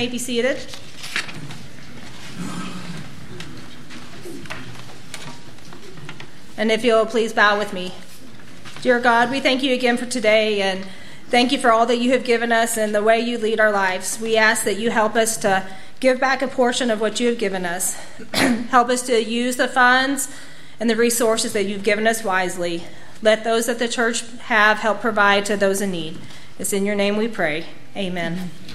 may be seated. And if you'll please bow with me. Dear God, we thank you again for today, and thank you for all that you have given us and the way you lead our lives. We ask that you help us to give back a portion of what you have given us. Help us to use the funds and the resources that you've given us wisely. Let those that the church have help provide to those in need. It's in your name we pray. Amen.